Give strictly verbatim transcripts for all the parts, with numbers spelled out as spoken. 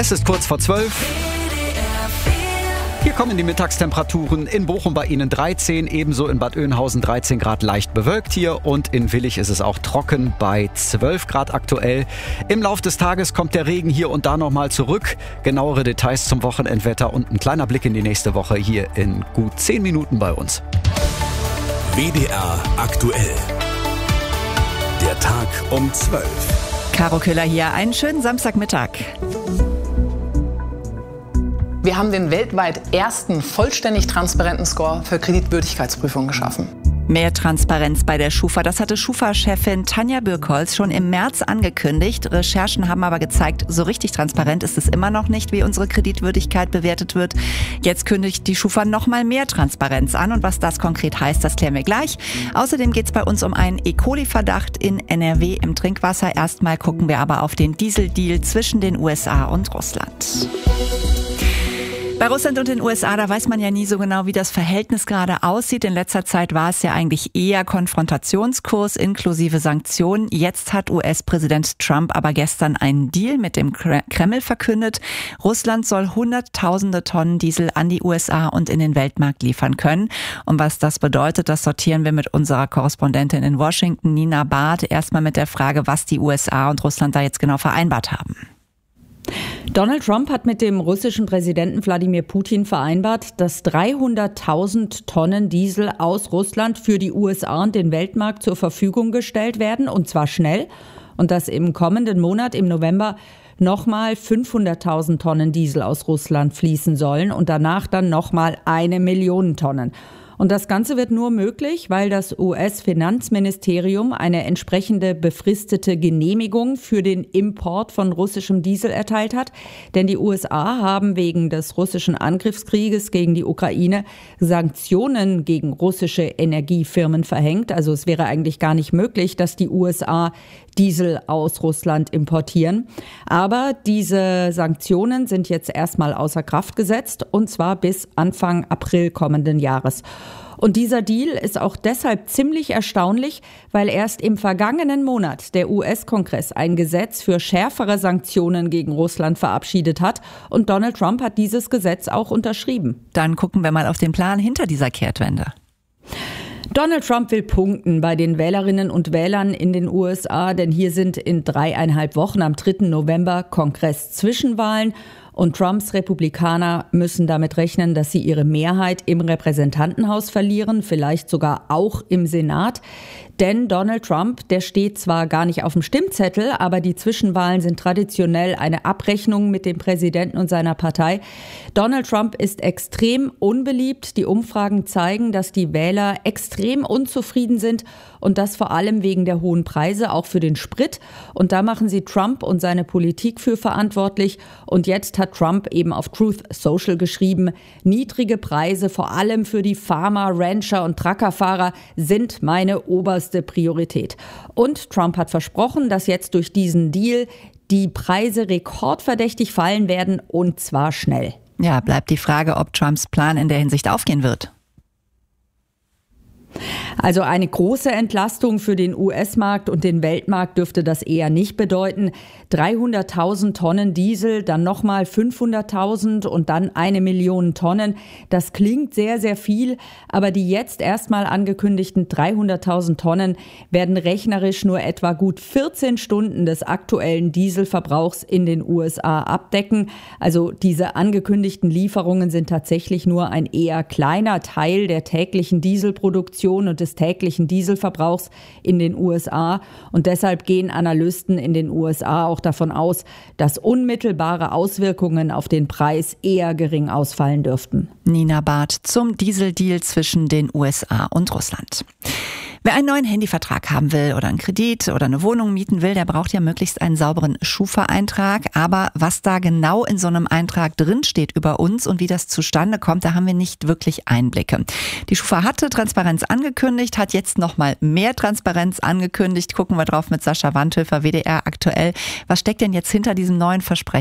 Es ist kurz vor zwölf. Hier kommen die Mittagstemperaturen. In Bochum bei Ihnen dreizehn, ebenso in Bad Oeynhausen dreizehn Grad, leicht bewölkt hier. Und in Willich ist es auch trocken bei zwölf Grad aktuell. Im Lauf des Tages kommt der Regen hier und da nochmal zurück. Genauere Details zum Wochenendwetter und ein kleiner Blick in die nächste Woche hier in gut zehn Minuten bei uns. W D R aktuell. Der Tag um zwölf. Caro Köhler hier. Einen schönen Samstagmittag. Wir haben den weltweit ersten vollständig transparenten Score für Kreditwürdigkeitsprüfungen geschaffen. Mehr Transparenz bei der Schufa, das hatte Schufa-Chefin Tanja Birkholz schon im März angekündigt. Recherchen haben aber gezeigt, so richtig transparent ist es immer noch nicht, wie unsere Kreditwürdigkeit bewertet wird. Jetzt kündigt die Schufa noch mal mehr Transparenz an und was das konkret heißt, das klären wir gleich. Außerdem geht es bei uns um einen E. coli-Verdacht in N R W im Trinkwasser. Erstmal gucken wir aber auf den Dieseldeal zwischen den U S A und Russland. Bei Russland und den U S A, da weiß man ja nie so genau, wie das Verhältnis gerade aussieht. In letzter Zeit war es ja eigentlich eher Konfrontationskurs inklusive Sanktionen. Jetzt hat U S-Präsident Trump aber gestern einen Deal mit dem Kreml verkündet. Russland soll hunderttausende Tonnen Diesel an die U S A und in den Weltmarkt liefern können. Und was das bedeutet, das sortieren wir mit unserer Korrespondentin in Washington, Nina Barth. Erstmal mit der Frage, was die U S A und Russland da jetzt genau vereinbart haben. Donald Trump hat mit dem russischen Präsidenten Wladimir Putin vereinbart, dass dreihunderttausend Tonnen Diesel aus Russland für die U S A und den Weltmarkt zur Verfügung gestellt werden, und zwar schnell. Und dass im kommenden Monat, im November, nochmal fünfhunderttausend Tonnen Diesel aus Russland fließen sollen und danach dann nochmal eine Million Tonnen. Und das Ganze wird nur möglich, weil das U S-Finanzministerium eine entsprechende befristete Genehmigung für den Import von russischem Diesel erteilt hat. Denn die U S A haben wegen des russischen Angriffskrieges gegen die Ukraine Sanktionen gegen russische Energiefirmen verhängt. Also es wäre eigentlich gar nicht möglich, dass die U S A Diesel aus Russland importieren. Aber diese Sanktionen sind jetzt erstmal außer Kraft gesetzt, und zwar bis Anfang April kommenden Jahres. Und dieser Deal ist auch deshalb ziemlich erstaunlich, weil erst im vergangenen Monat der U S-Kongress ein Gesetz für schärfere Sanktionen gegen Russland verabschiedet hat. Und Donald Trump hat dieses Gesetz auch unterschrieben. Dann gucken wir mal auf den Plan hinter dieser Kehrtwende. Donald Trump will punkten bei den Wählerinnen und Wählern in den U S A, denn hier sind in dreieinhalb Wochen am dritten November Kongress-Zwischenwahlen. Und Trumps Republikaner müssen damit rechnen, dass sie ihre Mehrheit im Repräsentantenhaus verlieren, vielleicht sogar auch im Senat. Denn Donald Trump, der steht zwar gar nicht auf dem Stimmzettel, aber die Zwischenwahlen sind traditionell eine Abrechnung mit dem Präsidenten und seiner Partei. Donald Trump ist extrem unbeliebt. Die Umfragen zeigen, dass die Wähler extrem unzufrieden sind, und das vor allem wegen der hohen Preise, auch für den Sprit. Und da machen sie Trump und seine Politik für verantwortlich. Und jetzt hat Trump eben auf Truth Social geschrieben, niedrige Preise, vor allem für die Farmer, Rancher und Truckerfahrer, sind meine oberste Priorität. Und Trump hat versprochen, dass jetzt durch diesen Deal die Preise rekordverdächtig fallen werden, und zwar schnell. Ja, bleibt die Frage, ob Trumps Plan in der Hinsicht aufgehen wird. Also eine große Entlastung für den U S-Markt und den Weltmarkt dürfte das eher nicht bedeuten. dreihunderttausend Tonnen Diesel, dann nochmal fünfhunderttausend und dann eine Million Tonnen. Das klingt sehr, sehr viel, aber die jetzt erstmal angekündigten dreihunderttausend Tonnen werden rechnerisch nur etwa gut vierzehn Stunden des aktuellen Dieselverbrauchs in den U S A abdecken. Also diese angekündigten Lieferungen sind tatsächlich nur ein eher kleiner Teil der täglichen Dieselproduktion und des täglichen Dieselverbrauchs in den U S A. Und deshalb gehen Analysten in den U S A auch davon aus, dass unmittelbare Auswirkungen auf den Preis eher gering ausfallen dürften. Nina Barth zum Dieseldeal zwischen den U S A und Russland. Wer einen neuen Handyvertrag haben will oder einen Kredit oder eine Wohnung mieten will, der braucht ja möglichst einen sauberen Schufa-Eintrag. Aber was da genau in so einem Eintrag drinsteht über uns und wie das zustande kommt, da haben wir nicht wirklich Einblicke. Die Schufa hatte Transparenz angekündigt, hat jetzt nochmal mehr Transparenz angekündigt. Gucken wir drauf mit Sascha Wandhöfer, W D R aktuell. Was steckt denn jetzt hinter diesem neuen Versprechen?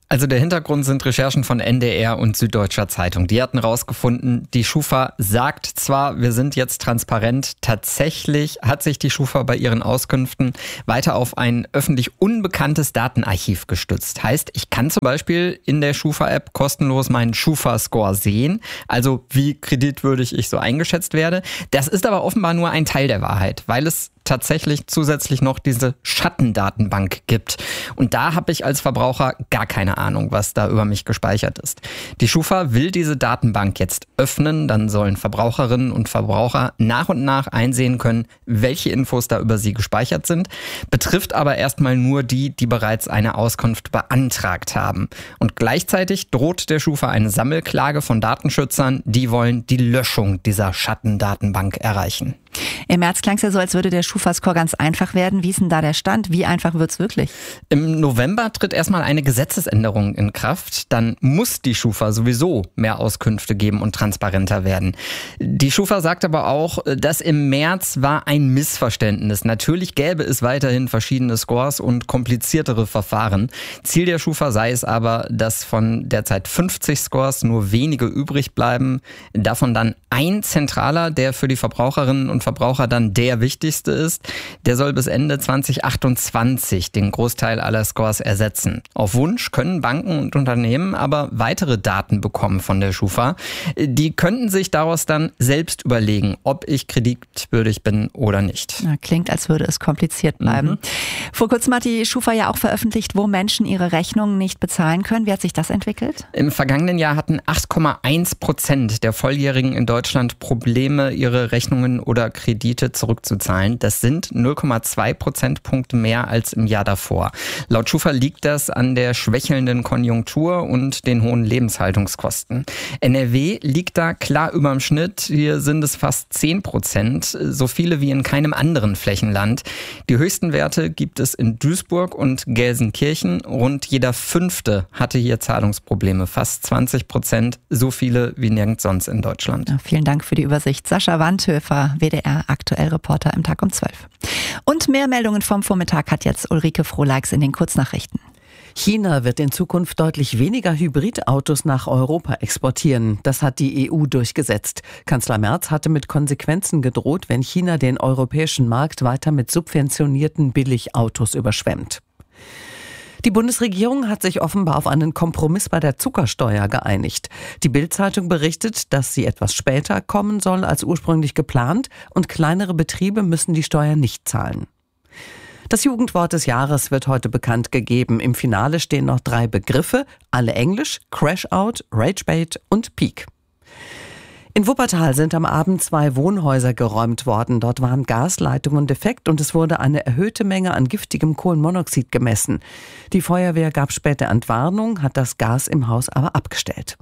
Also der Hintergrund sind Recherchen von N D R und Süddeutscher Zeitung. Die hatten rausgefunden, die Schufa sagt zwar, wir sind jetzt transparent, tatsächlich hat sich die Schufa bei ihren Auskünften weiter auf ein öffentlich unbekanntes Datenarchiv gestützt. Heißt, ich kann zum Beispiel in der Schufa-App kostenlos meinen Schufa-Score sehen, also wie kreditwürdig ich so eingeschätzt werde. Das ist aber offenbar nur ein Teil der Wahrheit, weil es tatsächlich zusätzlich noch diese Schattendatenbank gibt. Und da habe ich als Verbraucher gar keine Ahnung, was da über mich gespeichert ist. Die Schufa will diese Datenbank jetzt öffnen, dann sollen Verbraucherinnen und Verbraucher nach und nach einsehen können, welche Infos da über sie gespeichert sind, betrifft aber erstmal nur die, die bereits eine Auskunft beantragt haben. Und gleichzeitig droht der Schufa eine Sammelklage von Datenschützern, die wollen die Löschung dieser Schattendatenbank erreichen. Im März klang es ja so, als würde der Schufa-Score ganz einfach werden. Wie ist denn da der Stand? Wie einfach wird's wirklich? Im November tritt erstmal eine Gesetzesänderung in Kraft. Dann muss die Schufa sowieso mehr Auskünfte geben und transparenter werden. Die Schufa sagt aber auch, dass im März war ein Missverständnis. Natürlich gäbe es weiterhin verschiedene Scores und kompliziertere Verfahren. Ziel der Schufa sei es aber, dass von derzeit fünfzig Scores nur wenige übrig bleiben. Davon dann ein zentraler, der für die Verbraucherinnen und Verbraucher dann der wichtigste ist. Der soll bis Ende zwanzig achtundzwanzig den Großteil aller Scores ersetzen. Auf Wunsch können Banken und Unternehmen aber weitere Daten bekommen von der Schufa. Die könnten sich daraus dann selbst überlegen, ob ich kreditwürdig bin oder nicht. Na, klingt, als würde es kompliziert bleiben. Mhm. Vor kurzem hat die Schufa ja auch veröffentlicht, wo Menschen ihre Rechnungen nicht bezahlen können. Wie hat sich das entwickelt? Im vergangenen Jahr hatten acht Komma eins Prozent der Volljährigen in Deutschland Probleme, ihre Rechnungen oder Kredite zurückzuzahlen. Das sind null Komma zwei Prozentpunkte mehr als im Jahr davor. Laut Schufa liegt das an der schwächelnden Konjunktur und den hohen Lebenshaltungskosten. N R W liegt da klar überm Schnitt. Hier sind es fast zehn Prozent, so viele wie in keinem anderen Flächenland. Die höchsten Werte gibt es in Duisburg und Gelsenkirchen. Rund jeder Fünfte hatte hier Zahlungsprobleme, fast zwanzig Prozent, so viele wie nirgends sonst in Deutschland. Ja, vielen Dank für die Übersicht. Sascha Wandhöfer, W D R Aktuell-Reporter im Tag um zwölf. Und mehr Meldungen vom Vormittag hat jetzt Ulrike Frohleix in den Kurznachrichten. China wird in Zukunft deutlich weniger Hybridautos nach Europa exportieren. Das hat die E U durchgesetzt. Kanzler Merz hatte mit Konsequenzen gedroht, wenn China den europäischen Markt weiter mit subventionierten Billigautos überschwemmt. Die Bundesregierung hat sich offenbar auf einen Kompromiss bei der Zuckersteuer geeinigt. Die Bild-Zeitung berichtet, dass sie etwas später kommen soll als ursprünglich geplant und kleinere Betriebe müssen die Steuer nicht zahlen. Das Jugendwort des Jahres wird heute bekannt gegeben. Im Finale stehen noch drei Begriffe, alle Englisch: Crash-Out, Ragebait und Peak. In Wuppertal sind am Abend zwei Wohnhäuser geräumt worden. Dort waren Gasleitungen defekt und es wurde eine erhöhte Menge an giftigem Kohlenmonoxid gemessen. Die Feuerwehr gab später Entwarnung, hat das Gas im Haus aber abgestellt.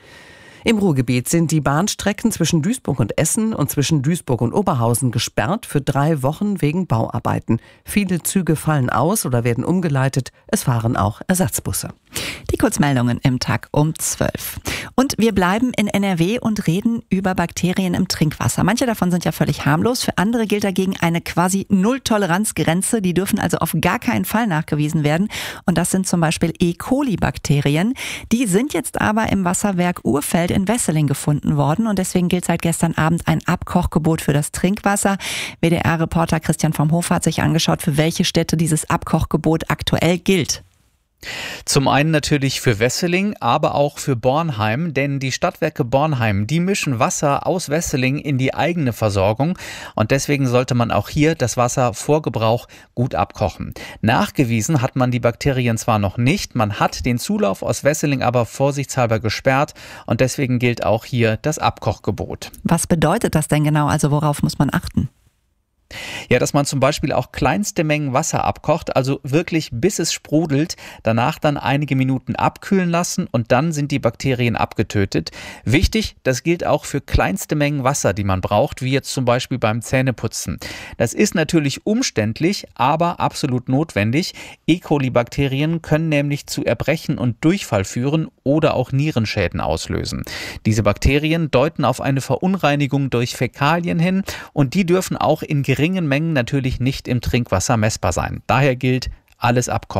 Im Ruhrgebiet sind die Bahnstrecken zwischen Duisburg und Essen und zwischen Duisburg und Oberhausen gesperrt für drei Wochen wegen Bauarbeiten. Viele Züge fallen aus oder werden umgeleitet. Es fahren auch Ersatzbusse. Die Kurzmeldungen im Tag um zwölf. Und wir bleiben in N R W und reden über Bakterien im Trinkwasser. Manche davon sind ja völlig harmlos. Für andere gilt dagegen eine quasi Null-Toleranz-Grenze. Die dürfen also auf gar keinen Fall nachgewiesen werden. Und das sind zum Beispiel E. coli-Bakterien. Die sind jetzt aber im Wasserwerk Urfeld in Wesseling gefunden worden. Und deswegen gilt seit gestern Abend ein Abkochgebot für das Trinkwasser. W D R-Reporter Christian vom Hofer hat sich angeschaut, für welche Städte dieses Abkochgebot aktuell gilt. Zum einen natürlich für Wesseling, aber auch für Bornheim, denn die Stadtwerke Bornheim, die mischen Wasser aus Wesseling in die eigene Versorgung und deswegen sollte man auch hier das Wasser vor Gebrauch gut abkochen. Nachgewiesen hat man die Bakterien zwar noch nicht, man hat den Zulauf aus Wesseling aber vorsichtshalber gesperrt und deswegen gilt auch hier das Abkochgebot. Was bedeutet das denn genau? Also worauf muss man achten? Ja, dass man zum Beispiel auch kleinste Mengen Wasser abkocht, also wirklich bis es sprudelt, danach dann einige Minuten abkühlen lassen und dann sind die Bakterien abgetötet. Wichtig, das gilt auch für kleinste Mengen Wasser, die man braucht, wie jetzt zum Beispiel beim Zähneputzen. Das ist natürlich umständlich, aber absolut notwendig. E. coli-Bakterien können nämlich zu Erbrechen und Durchfall führen oder auch Nierenschäden auslösen. Diese Bakterien deuten auf eine Verunreinigung durch Fäkalien hin und die dürfen auch in geringen Mengen natürlich nicht im Trinkwasser messbar sein. Daher gilt, alles abkochen.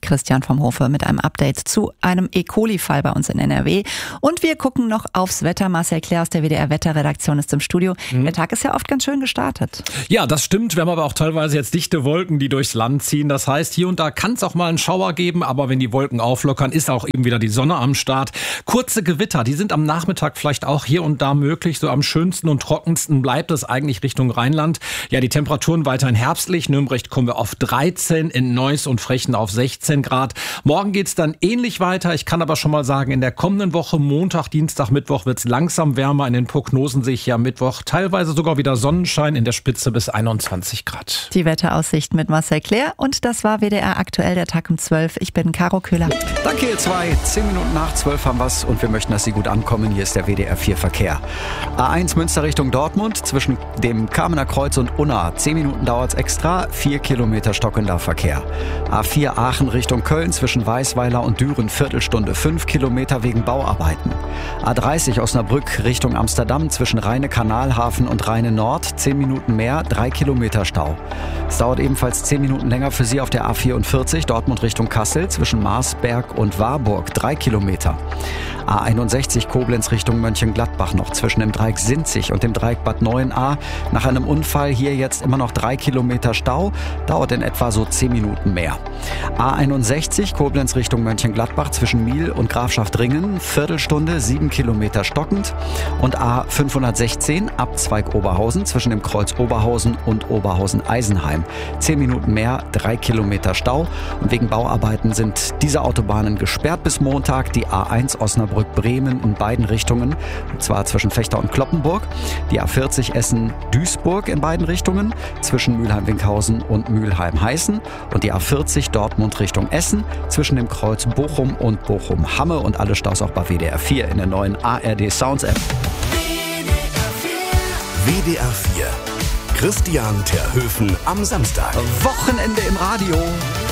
Christian vom Hofe mit einem Update zu einem E. Coli-Fall bei uns in N R W. Und wir gucken noch aufs Wetter. Marcel Claire aus der W D R-Wetterredaktion ist im Studio. Mhm. Der Tag ist ja oft ganz schön gestartet. Ja, das stimmt. Wir haben aber auch teilweise jetzt dichte Wolken, die durchs Land ziehen. Das heißt, hier und da kann es auch mal einen Schauer geben, aber wenn die Wolken auflockern, ist auch eben wieder die Sonne am Start. Kurze Gewitter, die sind am Nachmittag vielleicht auch hier und da möglich. So am schönsten und trockensten bleibt es eigentlich Richtung Rheinland. Ja, die Temperaturen weiterhin herbstlich. Nürnberg kommen wir auf dreizehn, in Neuss und Frechen auf sechzehn Grad. Morgen geht's dann ähnlich weiter. Ich kann aber schon mal sagen, in der kommenden Woche, Montag, Dienstag, Mittwoch, wird's langsam wärmer. In den Prognosen sehe ich ja Mittwoch teilweise sogar wieder Sonnenschein, in der Spitze bis einundzwanzig Grad. Die Wetteraussicht mit Marcel Claire. Und das war W D R aktuell, der Tag um zwölf. Ich bin Caro Köhler. Danke, ihr zwei. Zehn Minuten nach zwölf haben wir's und wir möchten, dass Sie gut ankommen. Hier ist der W D R vier Verkehr. A eins Münster Richtung Dortmund zwischen dem Kamener Kreuz und Unna. Zehn Minuten dauert's extra. Vier Kilometer stockender Verkehr. A vier Aachen Richtung Köln zwischen Weißweiler und Düren. Viertelstunde. Fünf Kilometer wegen Bauarbeiten. A dreißig Osnabrück Richtung Amsterdam zwischen Rheine-Kanalhafen und Rheine-Nord. Zehn Minuten mehr. Drei Kilometer Stau. Es dauert ebenfalls zehn Minuten länger für Sie auf der A vierundvierzig Dortmund Richtung Kassel zwischen Marsberg und Warburg. Drei Kilometer. A einundsechzig Koblenz Richtung Mönchengladbach noch zwischen dem Dreieck Sinzig und dem Dreieck Bad Neuenahr. Nach einem Unfall hier jetzt immer noch drei Kilometer Stau, dauert in etwa so zehn Minuten mehr. A einundsechzig Koblenz Richtung Mönchengladbach zwischen Miel und Grafschaft-Ringen, Viertelstunde, sieben Kilometer stockend. Und A fünfhundertsechzehn Abzweig Oberhausen zwischen dem Kreuz Oberhausen und Oberhausen-Eisenheim. zehn Minuten mehr, drei Kilometer Stau. Und wegen Bauarbeiten sind diese Autobahnen gesperrt bis Montag. Die A eins Osnabrück-Bremen in beiden Richtungen, und zwar zwischen Vechta und Kloppenburg. Die A vierzig Essen-Duisburg in beiden Richtungen, zwischen Mülheim-Winkhausen und Mülheim-Heißen. Und die A vierzig Dortmund Richtung Essen, zwischen dem Kreuz Bochum und Bochum-Hamme. Und alle Staus auch bei W D R vier in der neuen A R D Sounds App. W D R vier. Christian Terhöfen am Samstag. Wochenende im Radio.